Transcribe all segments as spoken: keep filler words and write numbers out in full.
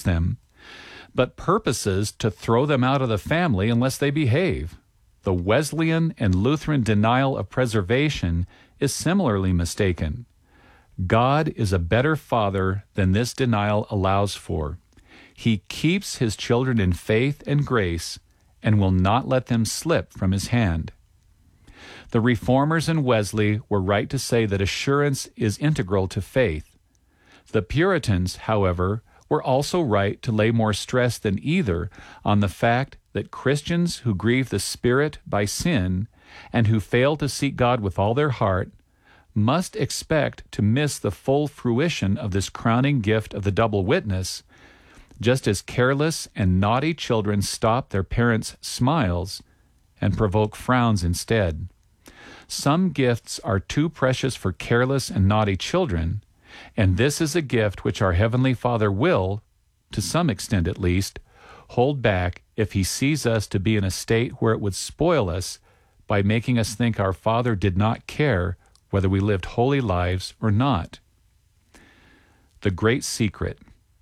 them, but purposes to throw them out of the family unless they behave. The Wesleyan and Lutheran denial of preservation is similarly mistaken. God is a better father than this denial allows for. He keeps his children in faith and grace and will not let them slip from his hand. The Reformers and Wesley were right to say that assurance is integral to faith. The Puritans, however, were also right to lay more stress than either on the fact that Christians who grieve the Spirit by sin and who fail to seek God with all their heart must expect to miss the full fruition of this crowning gift of the double witness, just as careless and naughty children stop their parents' smiles and provoke frowns instead. Some gifts are too precious for careless and naughty children, and this is a gift which our Heavenly Father will, to some extent at least, hold back if he sees us to be in a state where it would spoil us by making us think our Father did not care whether we lived holy lives or not. The great secret.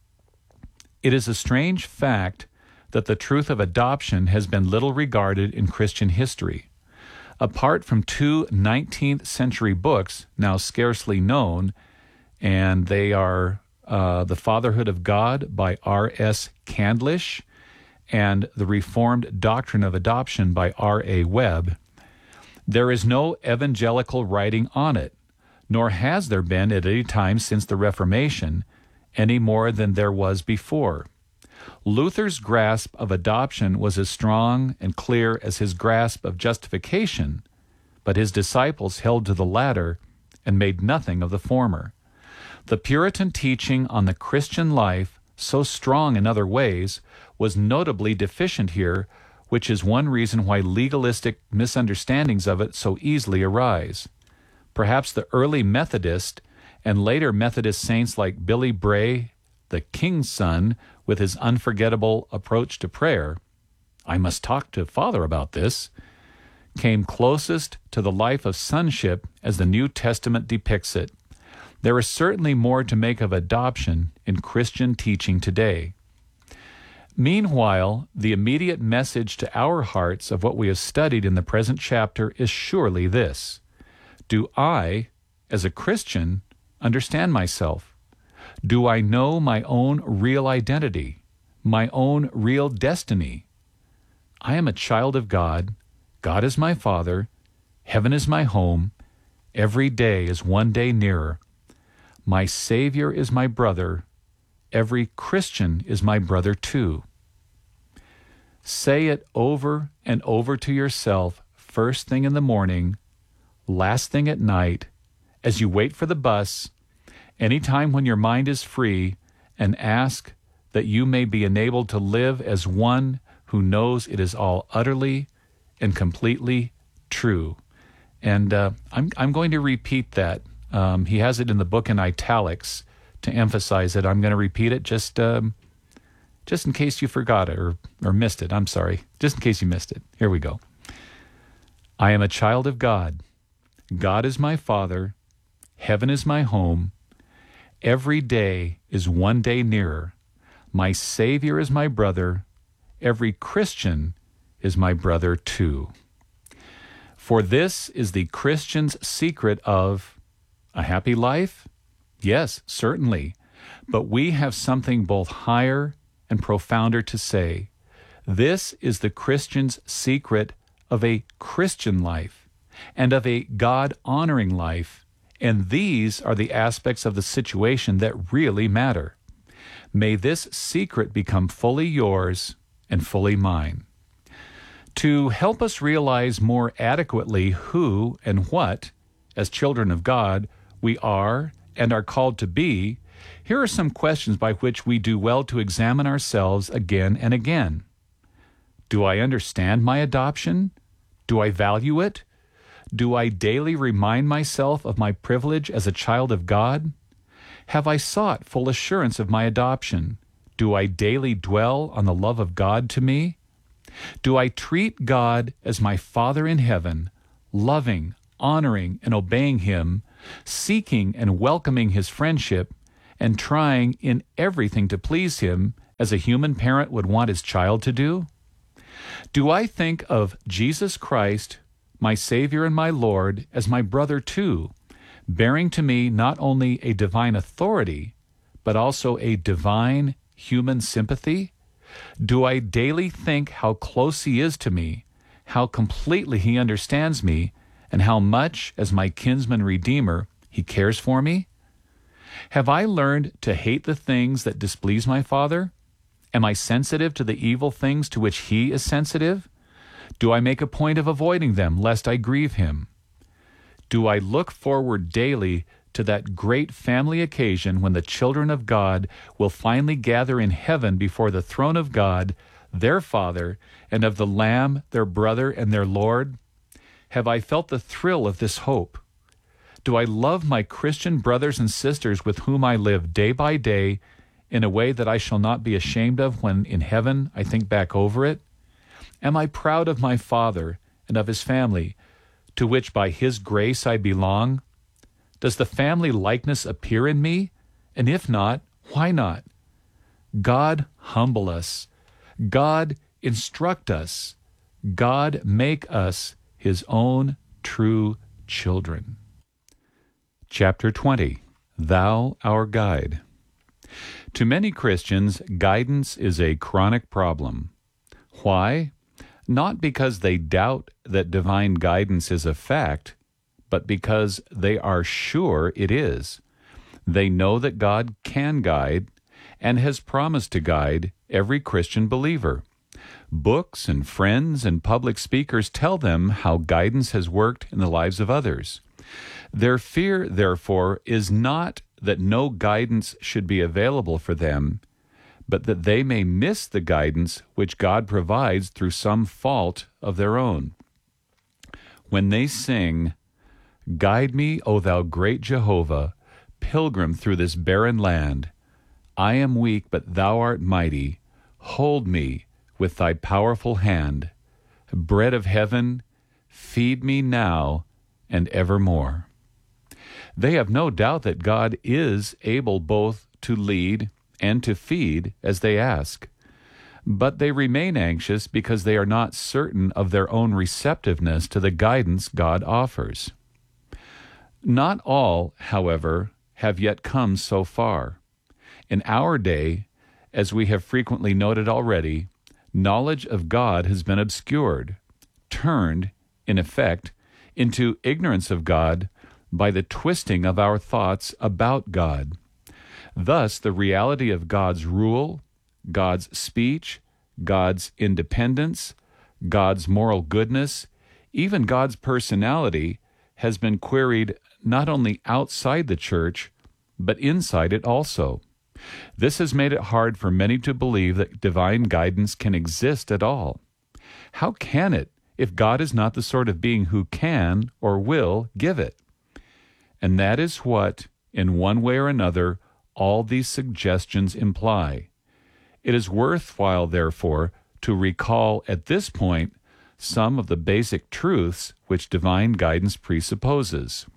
It is a strange fact that the truth of adoption has been little regarded in Christian history. Apart from two nineteenth century books now scarcely known, and they are uh, The Fatherhood of God by R S Candlish and The Reformed Doctrine of Adoption by R A Webb, there is no evangelical writing on it, nor has there been at any time since the Reformation, any more than there was before. Luther's grasp of adoption was as strong and clear as his grasp of justification, but his disciples held to the latter and made nothing of the former. The Puritan teaching on the Christian life, so strong in other ways, was notably deficient here, which is one reason why legalistic misunderstandings of it so easily arise. Perhaps the early Methodist and later Methodist saints like Billy Bray, the King's son, with his unforgettable approach to prayer, "I must talk to Father about this," came closest to the life of sonship as the New Testament depicts it. There is certainly more to make of adoption in Christian teaching today. Meanwhile, the immediate message to our hearts of what we have studied in the present chapter is surely this: do I, as a Christian, understand myself? Do I know my own real identity, my own real destiny? I am a child of God. God is my Father. Heaven is my home. Every day is one day nearer. My Savior is my brother. Every Christian is my brother too. Say it over and over to yourself, first thing in the morning, last thing at night, as you wait for the bus, any time when your mind is free, and ask that you may be enabled to live as one who knows it is all utterly and completely true. And uh, I'm I'm going to repeat that. Um, he has it in the book in italics to emphasize it. I'm going to repeat it just um, just in case you forgot it or, or missed it. I'm sorry. Just in case you missed it. Here we go. I am a child of God. God is my Father. Heaven is my home. Every day is one day nearer. My Savior is my brother. Every Christian is my brother too. For this is the Christian's secret of a happy life? Yes, certainly. But we have something both higher and profounder to say. This is the Christian's secret of a Christian life and of a God-honoring life, and these are the aspects of the situation that really matter. May this secret become fully yours and fully mine. To help us realize more adequately who and what, as children of God, we are and are called to be, here are some questions by which we do well to examine ourselves again and again. Do I understand my adoption? Do I value it? Do I daily remind myself of my privilege as a child of God? Have I sought full assurance of my adoption? Do I daily dwell on the love of God to me? Do I treat God as my Father in heaven, loving, honoring, and obeying Him, seeking and welcoming His friendship, and trying in everything to please Him as a human parent would want his child to do? Do I think of Jesus Christ, my Savior and my Lord, as my brother too, bearing to me not only a divine authority, but also a divine human sympathy? Do I daily think how close he is to me, how completely he understands me, and how much, as my kinsman redeemer, he cares for me? Have I learned to hate the things that displease my Father? Am I sensitive to the evil things to which he is sensitive? Do I make a point of avoiding them, lest I grieve him? Do I look forward daily to that great family occasion when the children of God will finally gather in heaven before the throne of God, their Father, and of the Lamb, their brother and their Lord? Have I felt the thrill of this hope? Do I love my Christian brothers and sisters with whom I live day by day in a way that I shall not be ashamed of when in heaven I think back over it? Am I proud of my Father and of his family, to which by his grace I belong? Does the family likeness appear in me? And if not, why not? God humble us. God instruct us. God make us his own true children. Chapter twenty. Thou Our Guide. To many Christians, guidance is a chronic problem. Why? Not because they doubt that divine guidance is a fact, but because they are sure it is. They know that God can guide and has promised to guide every Christian believer. Books and friends and public speakers tell them how guidance has worked in the lives of others. Their fear, therefore, is not that no guidance should be available for them, but that they may miss the guidance which God provides through some fault of their own. When they sing, "Guide me, O thou great Jehovah, pilgrim through this barren land. I am weak, but thou art mighty. Hold me with thy powerful hand. Bread of heaven, feed me now and evermore." They have no doubt that God is able both to lead and to feed as they ask, but they remain anxious because they are not certain of their own receptiveness to the guidance God offers. Not all, however, have yet come so far. In our day, as we have frequently noted already, knowledge of God has been obscured, turned, in effect, into ignorance of God by the twisting of our thoughts about God. Thus, the reality of God's rule, God's speech, God's independence, God's moral goodness, even God's personality has been queried not only outside the church, but inside it also. This has made it hard for many to believe that divine guidance can exist at all. How can it if God is not the sort of being who can or will give it? And that is what, in one way or another, all these suggestions imply. It is worthwhile, therefore, to recall at this point some of the basic truths which divine guidance presupposes.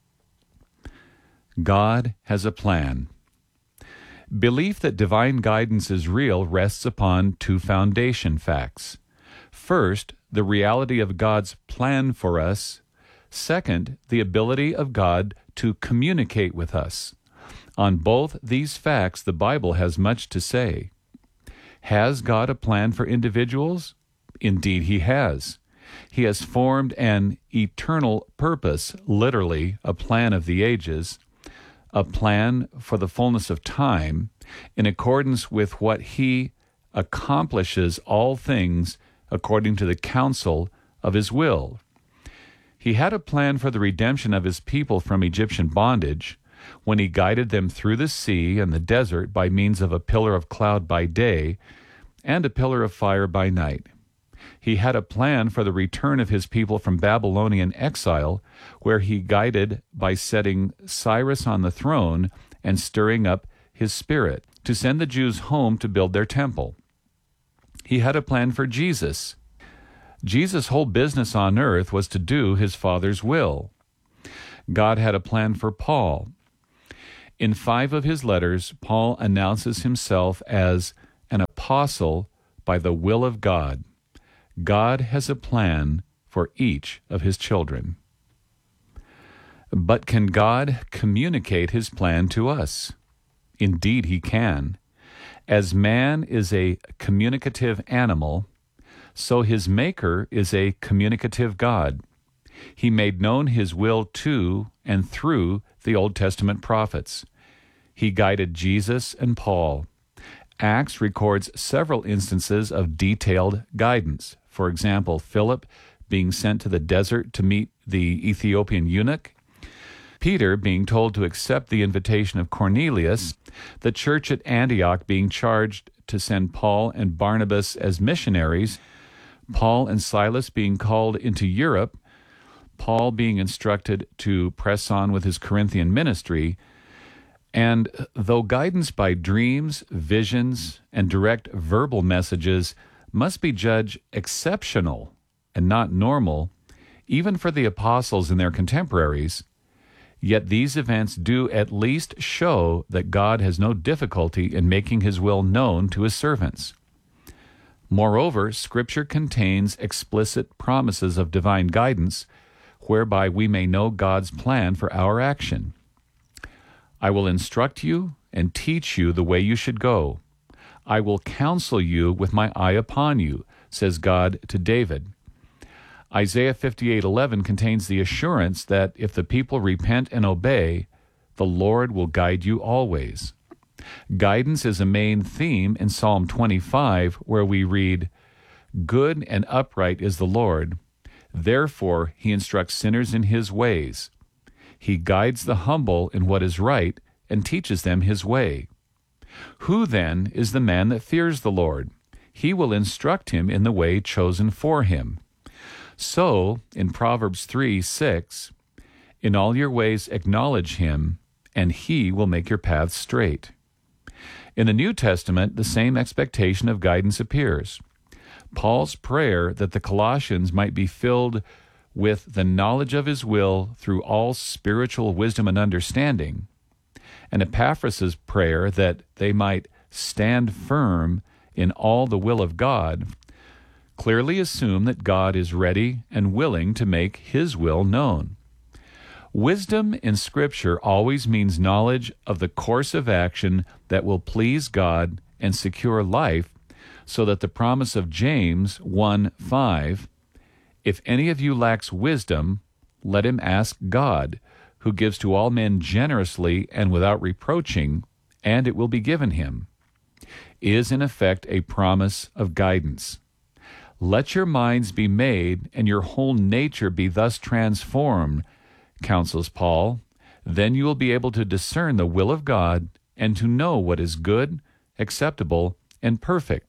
God has a plan. Belief that divine guidance is real rests upon two foundation facts. First, the reality of God's plan for us. Second, the ability of God to communicate with us. On both these facts, the Bible has much to say. Has God a plan for individuals? Indeed, he has. He has formed an eternal purpose, literally a plan of the ages, a plan for the fullness of time, in accordance with what he accomplishes all things according to the counsel of his will. He had a plan for the redemption of his people from Egyptian bondage, when he guided them through the sea and the desert by means of a pillar of cloud by day and a pillar of fire by night. He had a plan for the return of his people from Babylonian exile, where he guided by setting Cyrus on the throne and stirring up his spirit to send the Jews home to build their temple. He had a plan for Jesus. Jesus' whole business on earth was to do his Father's will. God had a plan for Paul. In five of his letters, Paul announces himself as an apostle by the will of God. God has a plan for each of his children. But can God communicate his plan to us? Indeed, he can. As man is a communicative animal, so his Maker is a communicative God. He made known his will to and through the Old Testament prophets. He guided Jesus and Paul. Acts records several instances of detailed guidance. For example, Philip being sent to the desert to meet the Ethiopian eunuch, Peter being told to accept the invitation of Cornelius, the church at Antioch being charged to send Paul and Barnabas as missionaries, Paul and Silas being called into Europe, Paul being instructed to press on with his Corinthian ministry. And though guidance by dreams, visions, and direct verbal messages must be judged exceptional and not normal, even for the apostles and their contemporaries, yet these events do at least show that God has no difficulty in making his will known to his servants. Moreover, Scripture contains explicit promises of divine guidance, whereby we may know God's plan for our action. I will instruct you and teach you the way you should go. I will counsel you with my eye upon you, says God to David. Isaiah fifty-eight eleven contains the assurance that if the people repent and obey, the Lord will guide you always. Guidance is a main theme in Psalm twenty-five, where we read, "Good and upright is the Lord. Therefore he instructs sinners in his ways. He guides the humble in what is right and teaches them his way. Who then is the man that fears the Lord? He will instruct him in the way chosen for him." So, in Proverbs three six, "In all your ways acknowledge him, and he will make your paths straight." In the New Testament, the same expectation of guidance appears. Paul's prayer that the Colossians might be filled with the knowledge of his will through all spiritual wisdom and understanding, and Epaphras' prayer that they might stand firm in all the will of God, clearly assume that God is ready and willing to make his will known. Wisdom in Scripture always means knowledge of the course of action that will please God and secure life, so that the promise of James one five, "If any of you lacks wisdom, let him ask God, who gives to all men generously and without reproaching, and it will be given him," is in effect a promise of guidance. Let your minds be made and your whole nature be thus transformed, counsels Paul. Then you will be able to discern the will of God and to know what is good, acceptable, and perfect.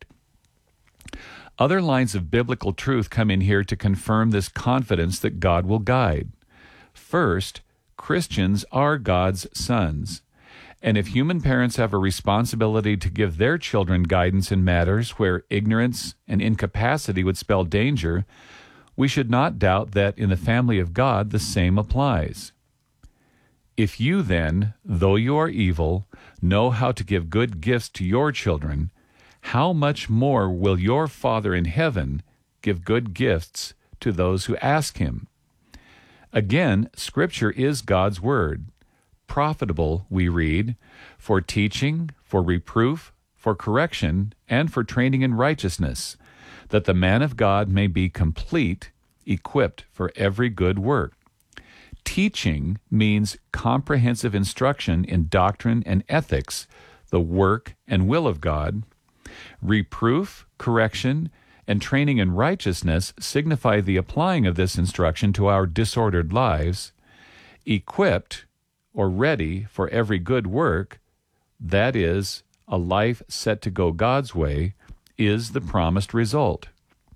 Other lines of biblical truth come in here to confirm this confidence that God will guide. First, Christians are God's sons. And if human parents have a responsibility to give their children guidance in matters where ignorance and incapacity would spell danger, we should not doubt that in the family of God the same applies. "If you then, though you are evil, know how to give good gifts to your children, how much more will your Father in heaven give good gifts to those who ask him?" Again, Scripture is God's word. Profitable, we read, for teaching, for reproof, for correction, and for training in righteousness, that the man of God may be complete, equipped for every good work. Teaching means comprehensive instruction in doctrine and ethics, the work and will of God. Reproof, correction, and training in righteousness signify the applying of this instruction to our disordered lives. Equipped, or ready for every good work, that is, a life set to go God's way, is the promised result.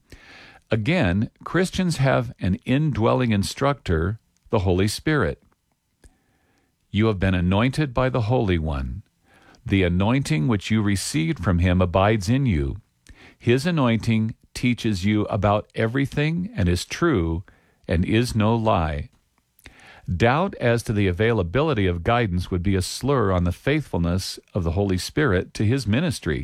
Again, Christians have an indwelling instructor, the Holy Spirit. You have been anointed by the Holy One. The anointing which you received from him abides in you. His anointing teaches you about everything and is true and is no lie. Doubt as to the availability of guidance would be a slur on the faithfulness of the Holy Spirit to his ministry.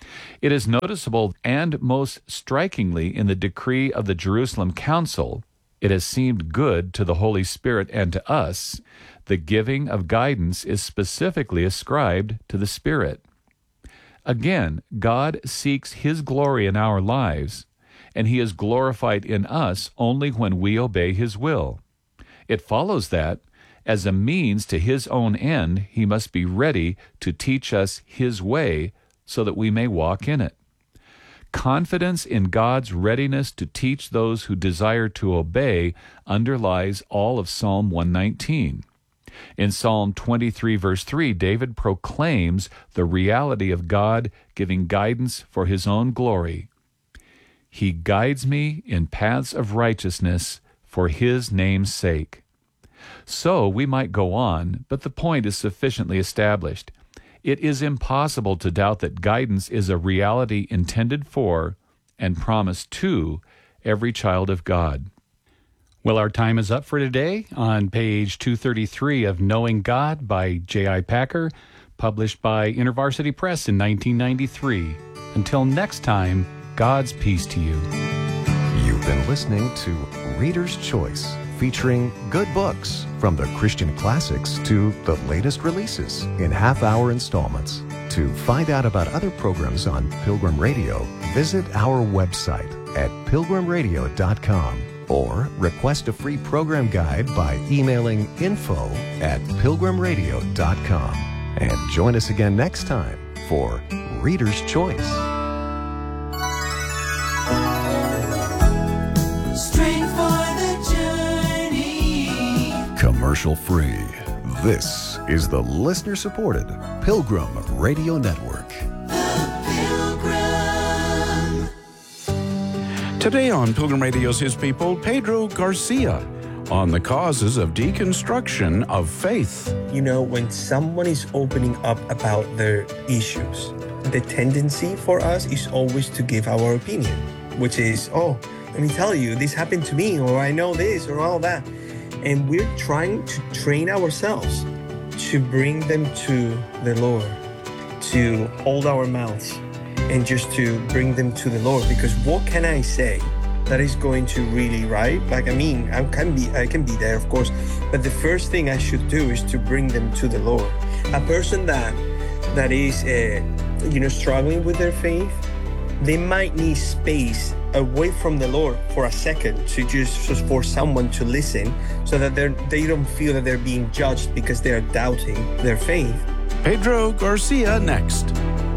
It is noticeable and most strikingly in the decree of the Jerusalem Council, it has seemed good to the Holy Spirit and to us, the giving of guidance is specifically ascribed to the Spirit. Again, God seeks His glory in our lives, and He is glorified in us only when we obey His will. It follows that, as a means to His own end, He must be ready to teach us His way so that we may walk in it. Confidence in God's readiness to teach those who desire to obey underlies all of Psalm one nineteen. In Psalm twenty-three, verse three, David proclaims the reality of God giving guidance for His own glory. He guides me in paths of righteousness for His name's sake. So we might go on, but the point is sufficiently established. It is impossible to doubt that guidance is a reality intended for and promised to every child of God. Well, our time is up for today on page two thirty-three of Knowing God by J I Packer, published by InterVarsity Press in nineteen ninety-three. Until next time, God's peace to you. You've been listening to Reader's Choice, featuring good books from the Christian classics to the latest releases in half-hour installments. To find out about other programs on Pilgrim Radio, visit our website at pilgrim radio dot com or request a free program guide by emailing info at pilgrim radio dot com. And join us again next time for Reader's Choice. Strength for the journey. Commercial free. This is the listener-supported Pilgrim Radio Network. Today on Pilgrim Radio's His People, Pedro Garcia on the causes of deconstruction of faith. You know, when someone is opening up about their issues, the tendency for us is always to give our opinion, which is, oh, let me tell you, this happened to me, or I know this, or all that. And we're trying to train ourselves to bring them to the Lord, to hold our mouths and just to bring them to the Lord. Because what can I say that is going to really, right? Like, I mean, I can be, I can be there, of course, but the first thing I should do is to bring them to the Lord. A person that that is, uh, you know, struggling with their faith, they might need space away from the Lord for a second to just, just for someone to listen, so that they're they don't feel that they're being judged because they're doubting their faith. Pedro Garcia next.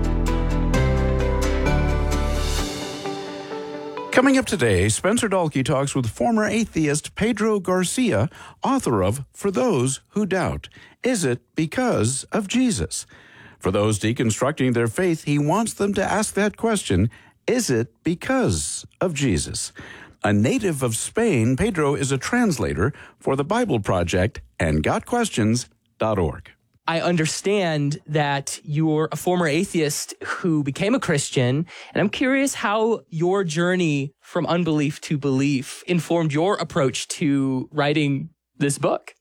Coming up today, Spencer Dalkey talks with former atheist Pedro Garcia, author of For Those Who Doubt. Is it because of Jesus? For those deconstructing their faith, he wants them to ask that question, is it because of Jesus? A native of Spain, Pedro is a translator for the Bible Project and got questions dot org. I understand that you're a former atheist who became a Christian, and I'm curious how your journey from unbelief to belief informed your approach to writing this book.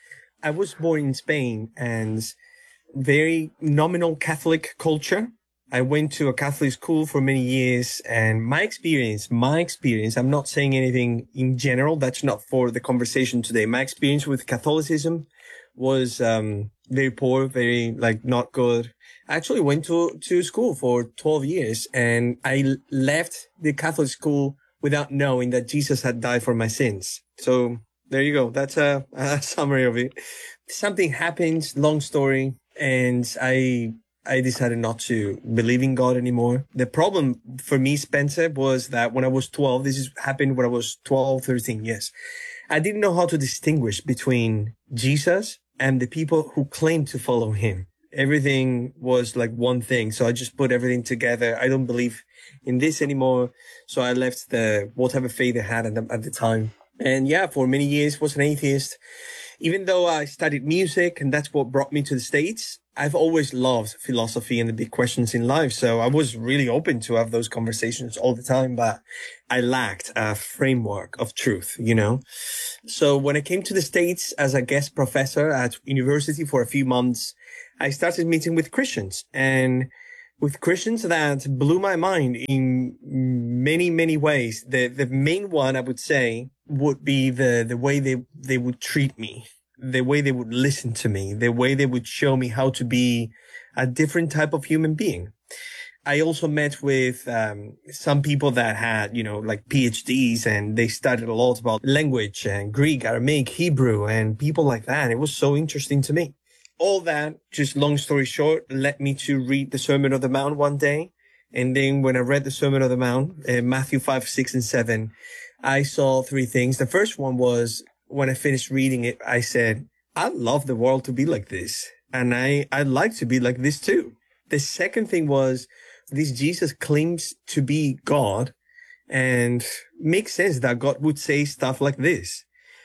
I was born in Spain, and very nominal Catholic culture. I went to a Catholic school for many years, and my experience, my experience, I'm not saying anything in general, that's not for the conversation today. My experience with Catholicism was um, very poor, very, like, not good. I actually went to, to school for twelve years, and I left the Catholic school without knowing that Jesus had died for my sins. So there you go. That's a, a summary of it. Something happened, long story, and I... I decided not to believe in God anymore. The problem for me, Spencer, was that when I was twelve, this is, happened when I was twelve, thirteen, yes. I didn't know how to distinguish between Jesus and the people who claimed to follow him. Everything was like one thing. So I just put everything together. I don't believe in this anymore. So I left the whatever faith I had at the, at the time. And yeah, for many years was an atheist. Even though I studied music and that's what brought me to the States, I've always loved philosophy and the big questions in life. So I was really open to have those conversations all the time, but I lacked a framework of truth, you know? So when I came to the States as a guest professor at university for a few months, I started meeting with Christians, and with Christians that blew my mind in many, many ways. The the main one I would say would be the, the way they, they would treat me, the way they would listen to me, the way they would show me how to be a different type of human being. I also met with um, some people that had, you know, like P H Ds, and they studied a lot about language and Greek, Aramaic, Hebrew, and people like that. It was so interesting to me. All that, just long story short, led me to read the Sermon on the Mount one day. And then when I read the Sermon on the Mount, uh, Matthew five, six, and seven, I saw three things. The first one was when I finished reading it, I said, I'd love the world to be like this. And I, I'd like to be like this too. The second thing was, this Jesus claims to be God, and makes sense that God would say stuff like this.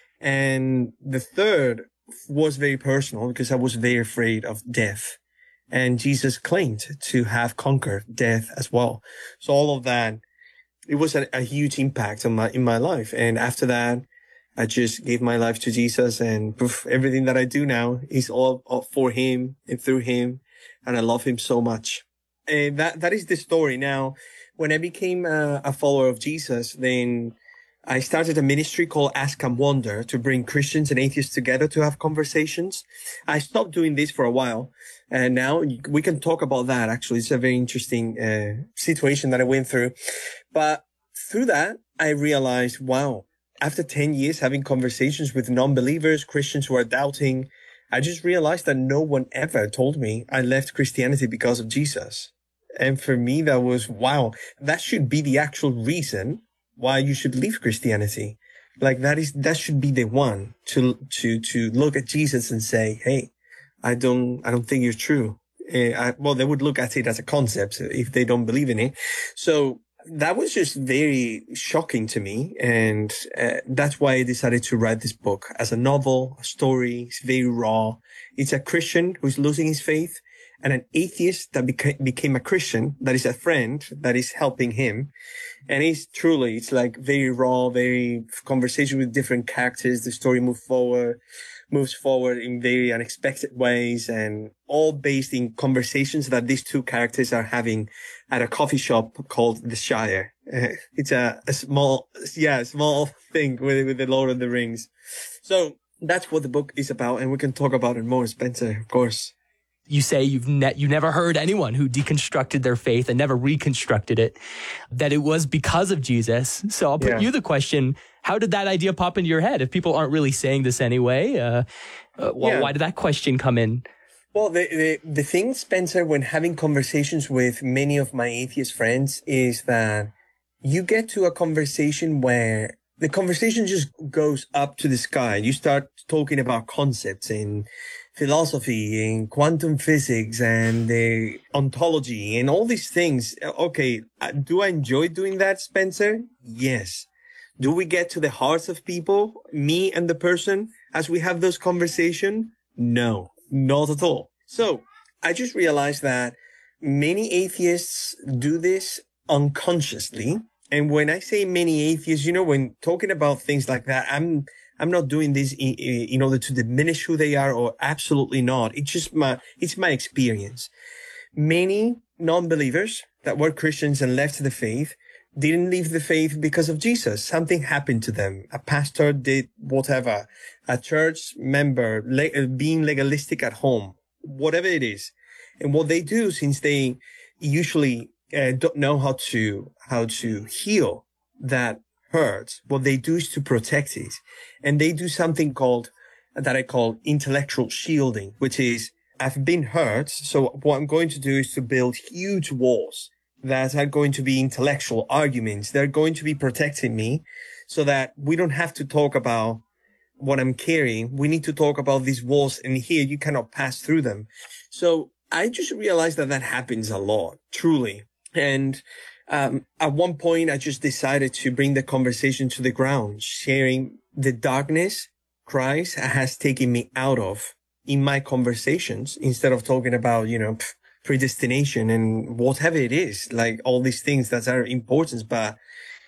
And the third was very personal because I was very afraid of death, and Jesus claimed to have conquered death as well. So all of that, it was a, a huge impact on my, in my life. And after that, I just gave my life to Jesus, and poof, everything that I do now is all, all for him and through him. And I love him so much. And that, that is the story. Now, when I became a, a follower of Jesus, then I started a ministry called Ask and Wonder to bring Christians and atheists together to have conversations. I stopped doing this for a while, and now we can talk about that. Actually, it's a very interesting uh, situation that I went through. But through that, I realized, wow, after ten years having conversations with non-believers, Christians who are doubting, I just realized that no one ever told me I left Christianity because of Jesus. And for me, that was, wow, that should be the actual reason why you should leave Christianity. Like that is, that should be the one to, to, to look at Jesus and say, hey, I don't, I don't think you're true. Uh, I, well, they would look at it as a concept if they don't believe in it. So that was just very shocking to me. And uh, that's why I decided to write this book as a novel, a story. It's very raw. It's a Christian who's losing his faith, and an atheist that beca- became a Christian, that is a friend that is helping him. And it's truly, it's like very raw, very conversation with different characters. The story moves forward, moves forward in very unexpected ways, and all based in conversations that these two characters are having at a coffee shop called The Shire. Uh, it's a, a small, yeah, a small thing with, with the Lord of the Rings. So that's what the book is about. And we can talk about it more, Spencer, of course. You say you've ne- you never heard anyone who deconstructed their faith and never reconstructed it, that it was because of Jesus. So I'll put Yeah. you the question, how did that idea pop into your head? If people aren't really saying this anyway, uh, uh, well, Yeah. why did that question come in? Well, the, the, the thing, Spencer, when having conversations with many of my atheist friends is that you get to a conversation where the conversation just goes up to the sky. You start talking about concepts in philosophy, in quantum physics, and the ontology, and all these things. Okay, do I enjoy doing that, Spencer? Yes. Do we get to the hearts of people, me and the person, as we have those conversations? No, not at all. So I just realized that many atheists do this unconsciously. And when I say many atheists, you know, when talking about things like that, I'm, I'm not doing this in, in order to diminish who they are, or absolutely not. It's just my, it's my experience. Many non-believers that were Christians and left the faith didn't leave the faith because of Jesus. Something happened to them. A pastor did whatever. A church member le- being legalistic at home, whatever it is. And what they do, since they usually uh, don't know how to, how to heal that hurt, what they do is to protect it. And they do something called, that I call intellectual shielding, which is, I've been hurt. So what I'm going to do is to build huge walls that are going to be intellectual arguments. They're going to be protecting me so that we don't have to talk about what I'm carrying. We need to talk about these walls, and here you cannot pass through them. So I just realized that that happens a lot, truly. And um, at one point, I just decided to bring the conversation to the ground, sharing the darkness Christ has taken me out of in my conversations, instead of talking about, you know, pff, predestination and whatever it is, like all these things that are important. But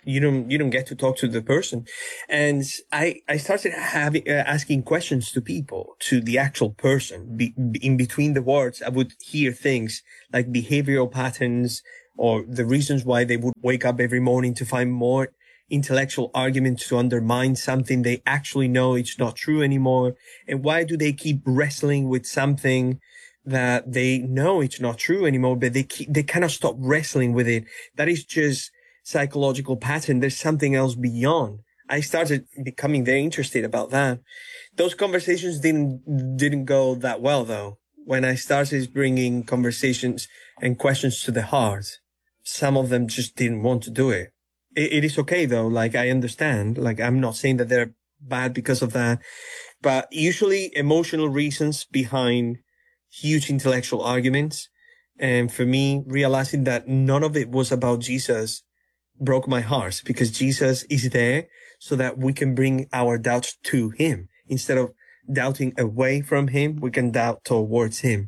You don't, you don't get to talk to the person. And I, I started having, uh, asking questions to people, to the actual person. Be, in between the words, I would hear things like behavioral patterns or the reasons why they would wake up every morning to find more intellectual arguments to undermine something they actually know it's not true anymore. And why do they keep wrestling with something that they know it's not true anymore, but they keep, they cannot stop wrestling with it? That is just psychological pattern. There's something else beyond. I started becoming very interested about that. Those conversations didn't, didn't go that well though. When I started bringing conversations and questions to the heart, some of them just didn't want to do it. It, it is okay though. Like I understand, like I'm not saying that they're bad because of that, but usually emotional reasons behind huge intellectual arguments. And for me, realizing that none of it was about Jesus broke my heart, because Jesus is there so that we can bring our doubts to him. Instead of doubting away from him, we can doubt towards him.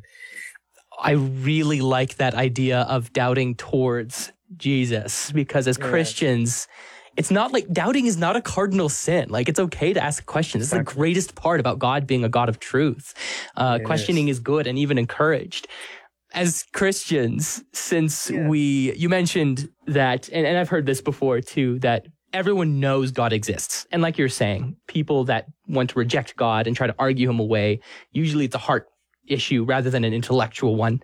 I really like that idea of doubting towards Jesus, because as Yeah. Christians, it's not like doubting is not a cardinal sin. Like it's okay to ask questions. It's Exactly. the greatest part about God being a God of truth. Uh, It questioning is. is good and even encouraged. As Christians, since Yeah. we, you mentioned that, and, and I've heard this before too, that everyone knows God exists. And like you're saying, people that want to reject God and try to argue him away, usually it's a heart issue rather than an intellectual one.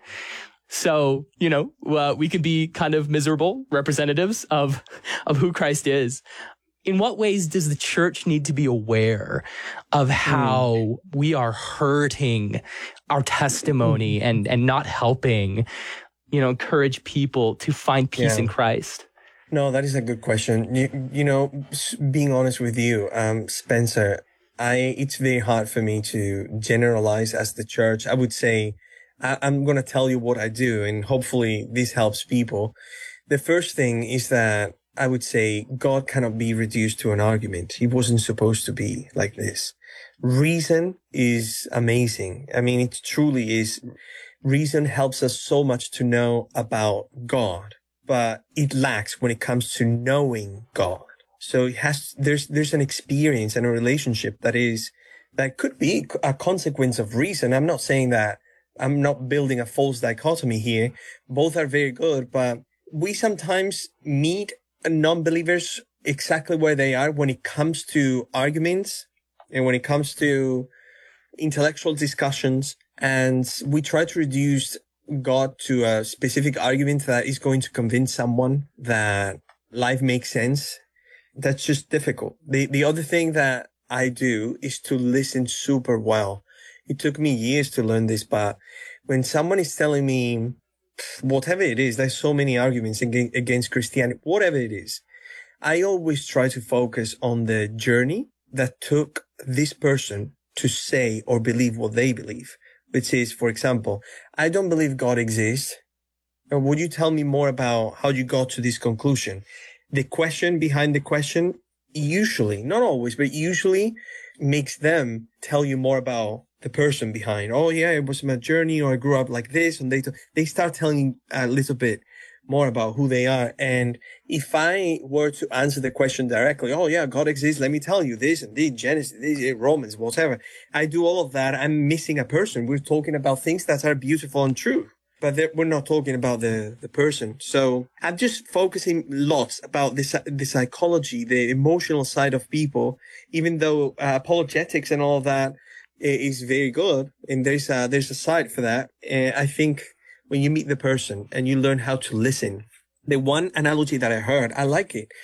So, you know, uh, we can be kind of miserable representatives of, of who Christ is. In what ways does the church need to be aware of how mm. we are hurting our testimony mm. and, and not helping, you know, encourage people to find peace Yeah. in Christ? No, that is a good question. You, you know, being honest with you, um, Spencer, I, it's very hard for me to generalize as the church. I would say, I, I'm going to tell you what I do, and hopefully this helps people. The first thing is that I would say God cannot be reduced to an argument. He wasn't supposed to be like this. Reason is amazing. I mean, it truly is. Reason helps us so much to know about God, but it lacks when it comes to knowing God. So it has, there's, there's an experience and a relationship that is, that could be a consequence of reason. I'm not saying that, I'm not building a false dichotomy here. Both are very good, but we sometimes meet non-believers exactly where they are when it comes to arguments and when it comes to intellectual discussions. And we try to reduce God to a specific argument that is going to convince someone that life makes sense. That's just difficult. The, the other thing that I do is to listen super well. It took me years to learn this, but when someone is telling me whatever it is, there's so many arguments against Christianity, whatever it is, I always try to focus on the journey that took this person to say or believe what they believe, which is, for example, I don't believe God exists. Or would you tell me more about how you got to this conclusion? The question behind the question usually, not always, but usually makes them tell you more about the person behind. Oh yeah, it was my journey, or I grew up like this, and they t- they start telling a little bit more about who they are. And if I were to answer the question directly, oh yeah, God exists, let me tell you this and this, Genesis, this, Romans, whatever, I do all of that, I'm missing a person. We're talking about things that are beautiful and true, but we're not talking about the, the person. So I'm just focusing lots about this, the psychology, the emotional side of people, even though uh, apologetics and all of that is very good. And there's a, there's a side for that. And I think when you meet the person and you learn how to listen, the one analogy that I heard, I like it.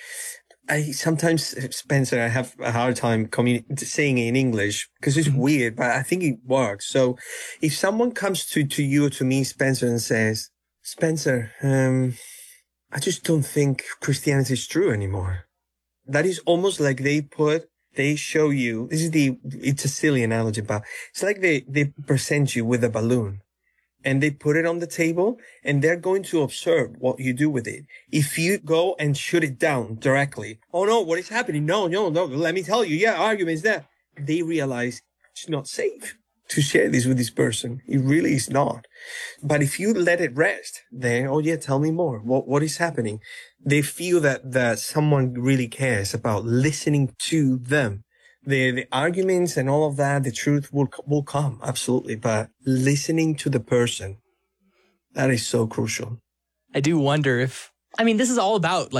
I sometimes, Spencer, I have a hard time communi- saying it in English because it's mm-hmm. weird, but I think it works. So if someone comes to, to you or to me, Spencer, and says, Spencer, um, I just don't think Christianity is true anymore. That is almost like they put, they show you, this is the, it's a silly analogy, but it's like they, they present you with a balloon and they put it on the table and they're going to observe what you do with it. If you go and shoot it down directly, oh no, what is happening? No, no, no, let me tell you. Yeah, arguments there. They realize it's not safe. to share this with this person. It really is not. But if you let it rest, then, oh yeah, tell me more. What, what is happening? They feel that, that someone really cares about listening to them. The, the arguments and all of that, the truth will, will come. Absolutely. But listening to the person, that is so crucial. I do wonder if, I mean, this is all about like,